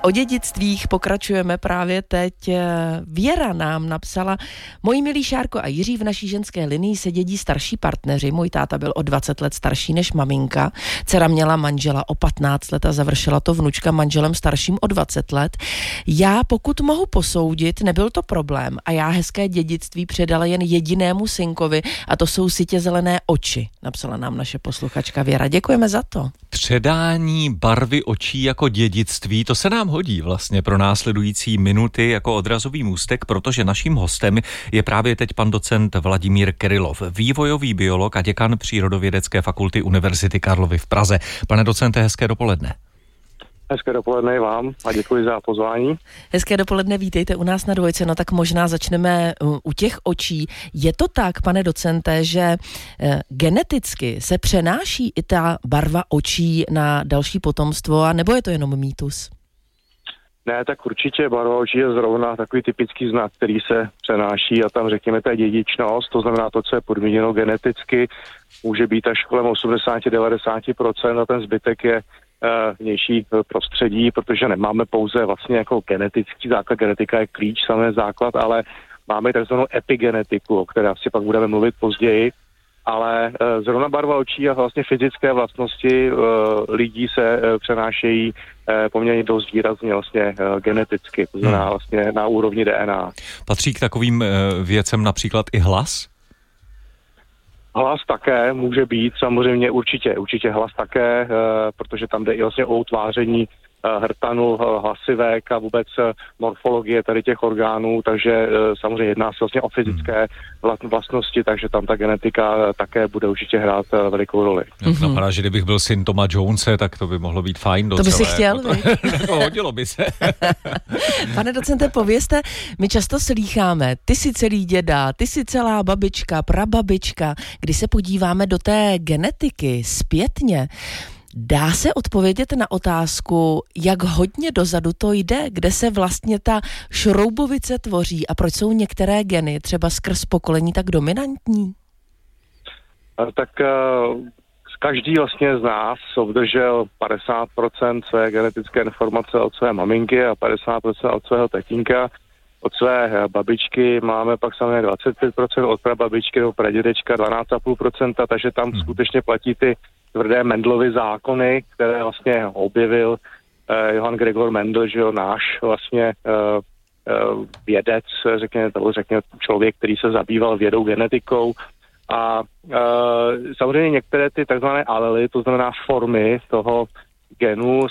O dědictvích pokračujeme právě teď. Věra nám napsala: moji milí Šárko a Jiří, v naší ženské linii se dědí starší partneři. Můj táta byl o 20 let starší než maminka. Dcera měla manžela o 15 let a završila to vnučka manželem starším o 20 let. Já, pokud mohu posoudit, nebyl to problém a já hezké dědictví předala jen jedinému synkovi a to jsou sytě zelené oči, napsala nám naše posluchačka Věra. Děkujeme za to. Předání barvy očí jako dědictví, to se nám hodí vlastně pro následující minuty jako odrazový můstek, protože naším hostem je právě teď pan docent Vladimír Kyrillov, vývojový biolog a děkan Přírodovědecké fakulty Univerzity Karlovy v Praze. Pane docente, hezké dopoledne. Hezké dopoledne vám a děkuji za pozvání. Hezké dopoledne, vítejte u nás na Dvojce. No tak možná začneme u těch očí. Je to tak, pane docente, že geneticky se přenáší i ta barva očí na další potomstvo, a nebo je to jenom mýtus? Ne, tak určitě barva očí je zrovna takový typický znak, který se přenáší a tam řekněme ta dědičnost, to znamená to, co je podmíněno geneticky, může být až kolem 80-90% a ten zbytek je vnější prostředí, protože nemáme pouze vlastně jako genetický základ, genetika je klíč, samý základ, ale máme takzvanou epigenetiku, o které asi pak budeme mluvit později, ale zrovna barva očí a vlastně fyzické vlastnosti lidí se přenášejí poměrně dost výrazně vlastně geneticky, to znamená vlastně na úrovni DNA. Patří k takovým věcem například i hlas? Hlas také může být, samozřejmě určitě hlas také, protože tam jde i vlastně o utváření hrtanu, hlasivek a vůbec morfologie tady těch orgánů, takže samozřejmě jedná se vlastně o fyzické vlastnosti, takže tam ta genetika také bude určitě hrát velikou roli. Napadá, že kdybych byl syn Toma Jonese, tak to by mohlo být fajn docela. To by si chtěl, hodilo by se. Pane docente, povězte, my často slýcháme, ty jsi celý děda, ty jsi celá babička, prababička. Když se podíváme do té genetiky zpětně, dá se odpovědět na otázku, jak hodně dozadu to jde, kde se vlastně ta šroubovice tvoří a proč jsou některé geny třeba skrz pokolení tak dominantní? Tak každý vlastně z nás obdržel 50% své genetické informace od své maminky a 50% od svého tatínka. Od své babičky máme pak samozřejmě 25%, od prababičky nebo pradědečka 12,5%, takže tam skutečně platí ty tvrdé Mendelovy zákony, které vlastně objevil Johann Gregor Mendel, že jo, náš vlastně vědec, řekněme člověk, který se zabýval vědou, genetikou. A samozřejmě některé ty takzvané alely, to znamená formy toho genu,